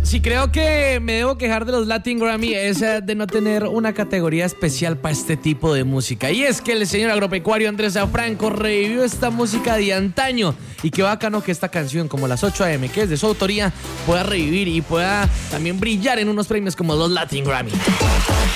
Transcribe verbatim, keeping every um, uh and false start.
Si creo que me debo quejar de los Latin Grammy es eh, de no tener una categoría especial para este tipo de música. Y es que el señor agropecuario Andrés Franco revivió esta música de antaño. Y qué bacano que esta canción, como las ocho a eme, que es de su autoría, pueda revivir y pueda también brillar en unos premios como los Latin Grammy.